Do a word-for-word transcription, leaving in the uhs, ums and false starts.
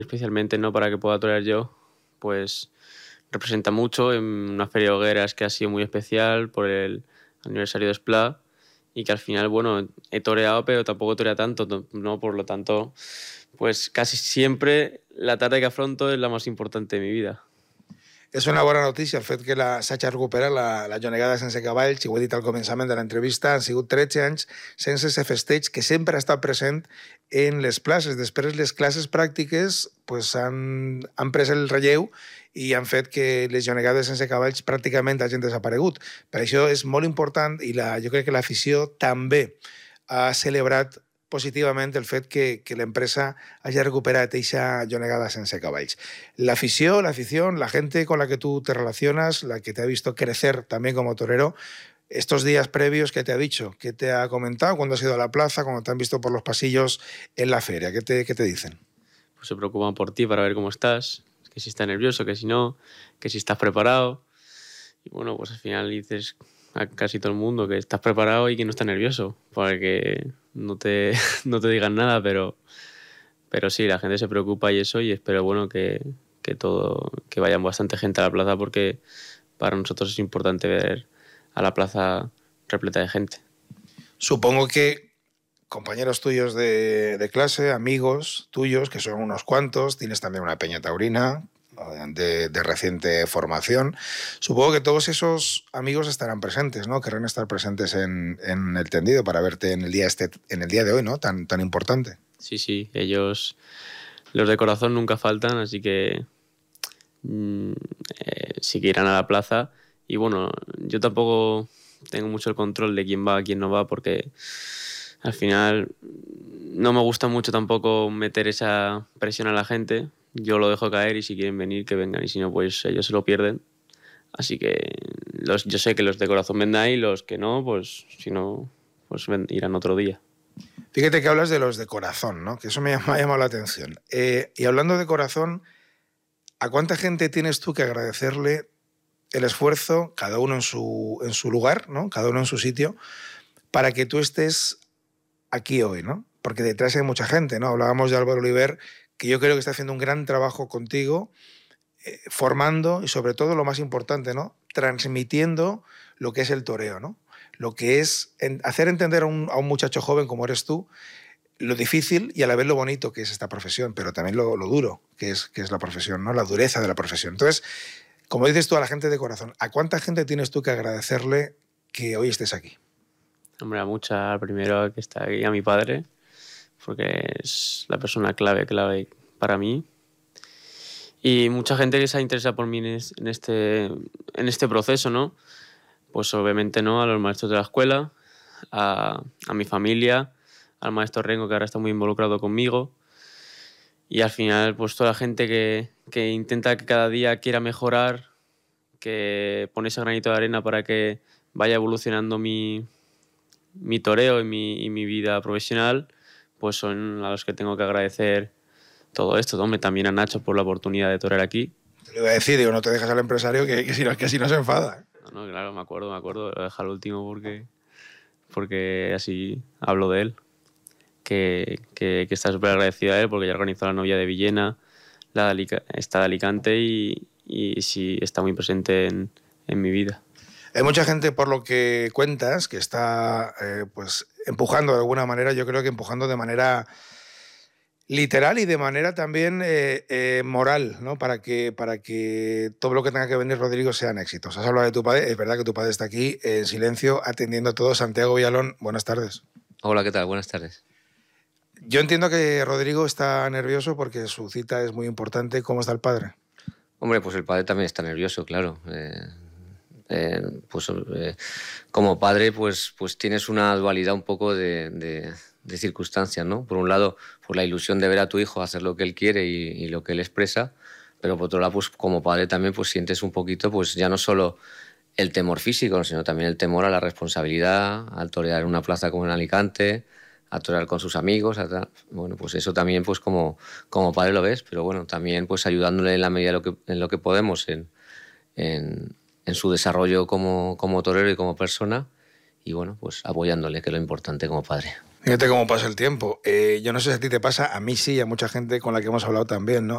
especialmente, ¿no?, para que pueda torear yo, pues representa mucho en una feria de hogueras que ha sido muy especial por el aniversario de Esplá y que al final, bueno, he toreado, pero tampoco torea tanto, ¿no? Por lo tanto, pues casi siempre la tarda que afronto es la más importante de mi vida. És una bona notícia el fet que la s'hagi recuperat la, la jonegada sense cavalls, i ho he dit al començament de l'entrevista, han sigut tretze anys sense ese festeig que sempre ha estat present en les classes. Després les classes pràctiques pues, han, han pres el relleu i han fet que les jonegades sense cavalls pràcticament hagin desaparegut. Per això és molt important i la, jo crec que l'afició també ha celebrat positivament el fet que, que l'empresa hagi recuperat eixa jonegada sense caballos. La afición, la afición, la gente con la que tú te relacionas, la que te ha visto crecer también como torero, estos días previos, ¿qué te ha dicho? ¿Qué te ha comentado cuando has ido a la plaza, cuando te han visto por los pasillos en la feria? ¿Qué te, qué te dicen? Pues se preocupan por ti para ver cómo estás, que si estás nervioso, que si no, que si estás preparado. Y bueno, pues al final dices a casi todo el mundo que estás preparado y que no estás nervioso, para que no te, no te digan nada, pero, pero sí, la gente se preocupa y eso, y espero bueno que, que todo, que vayan bastante gente a la plaza, porque para nosotros es importante ver a la plaza repleta de gente. Supongo que compañeros tuyos de, de clase, amigos tuyos, que son unos cuantos, tienes también una peña taurina de, de reciente formación. Supongo que todos esos amigos estarán presentes, ¿no? Querrán estar presentes en, en el tendido para verte en el día este, en el día de hoy, ¿no? Tan, tan importante. Sí, sí, ellos, los de corazón nunca faltan, así que mmm, eh, sí que irán a la plaza. Y bueno, yo tampoco tengo mucho el control de quién va, quién no va, porque al final no me gusta mucho tampoco meter esa presión a la gente. Yo lo dejo caer y si quieren venir, que vengan, y si no, pues ellos se lo pierden. Así que los, yo sé que los de corazón vendrán y los que no, pues si no, pues ven, irán otro día. Fíjate que hablas de los de corazón, ¿no? Que eso me ha llamado la atención. Eh, y hablando de corazón, ¿a cuánta gente tienes tú que agradecerle el esfuerzo, cada uno en su, en su lugar, ¿no? Cada uno en su sitio, para que tú estés aquí hoy, ¿no? Porque detrás hay mucha gente, ¿no? Hablábamos de Álvaro Oliver, que yo creo que está haciendo un gran trabajo contigo, eh, formando y sobre todo lo más importante, ¿no? Transmitiendo lo que es el toreo, ¿no? Lo que es en, hacer entender a un, a un muchacho joven como eres tú lo difícil y a la vez lo bonito que es esta profesión, pero también lo, lo duro que es, que es la profesión, ¿no? La dureza de la profesión. Entonces, como dices tú, a la gente de corazón, ¿a cuánta gente tienes tú que agradecerle que hoy estés aquí? Hombre, a mucha. Primero que está aquí, a mi padre, porque es la persona clave, clave para mí. Y mucha gente que se ha interesado por mí en este, en este proceso, ¿no? Pues obviamente, ¿no? A los maestros de la escuela, a, a mi familia, al maestro Rengo, que ahora está muy involucrado conmigo. Y al final, pues toda la gente que, que intenta que cada día quiera mejorar, que pone ese granito de arena para que vaya evolucionando mi, mi toreo y mi, y mi vida profesional, pues son a los que tengo que agradecer todo esto. Hombre, también a Nacho por la oportunidad de torear aquí. Te lo iba a decir, digo, no te dejas al empresario que, que, si, no, que si no se enfada. No, no, claro, me acuerdo, me acuerdo. Lo dejo al último porque, porque así hablo de él. Que, que, que está súper agradecido a él porque ya organizó la novia de Villena, la de Alica- está de Alicante y, y sí está muy presente en, en mi vida. Hay mucha gente, por lo que cuentas, que está eh, pues empujando de alguna manera, yo creo que empujando de manera literal y de manera también eh, eh, moral, ¿no? Para que, para que todo lo que tenga que venir, Rodrigo, sean éxitos. Has hablado de tu padre, es verdad que tu padre está aquí en silencio atendiendo a todo. Santiago Villalón, buenas tardes. Hola, ¿qué tal? Buenas tardes. Yo entiendo que Rodrigo está nervioso porque su cita es muy importante. ¿Cómo está el padre? Hombre, pues el padre también está nervioso, claro. Eh, eh, pues eh, como padre, pues, pues tienes una dualidad un poco de, de, de circunstancias, ¿no? Por un lado, pues la ilusión de ver a tu hijo hacer lo que él quiere y, y lo que él expresa, pero por otro lado, pues como padre también pues sientes un poquito, pues ya no solo el temor físico, sino también el temor a la responsabilidad, al torear en una plaza como en Alicante, a torear con sus amigos, a, bueno, pues eso también pues como, como padre lo ves, pero bueno, también pues ayudándole en la medida de lo que, en lo que podemos en, en, en su desarrollo como, como torero y como persona, y bueno, pues apoyándole, que es lo importante como padre. Fíjate cómo pasa el tiempo. Eh, yo no sé si a ti te pasa, a mí sí, a mucha gente con la que hemos hablado también, ¿no?